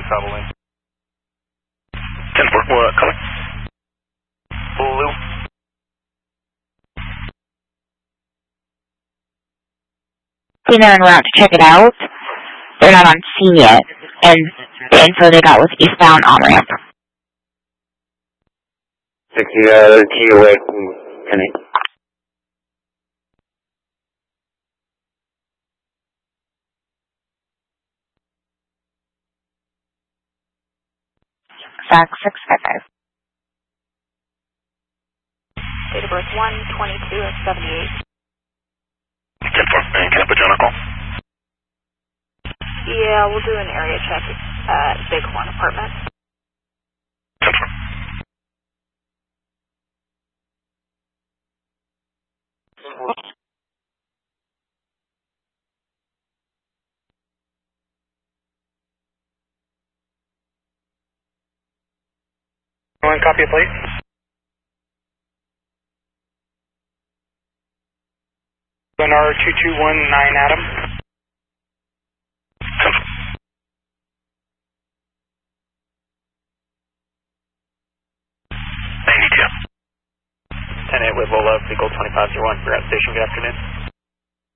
probably. 10-4, what color? Blue. They're en route to check it out. They're not on scene yet, and the info they got was eastbound on-ramp. 60, key away from Kenny. Fax 655. Date of birth 1/22/78. 10-4, and can I put you on a call? Yeah, we'll do an area check at Bighorn Apartment. 10-4. One copy of plate. NR 2219 Adam. 92. 10-8 with Lola, vehicle 2501, Grant Station, good afternoon.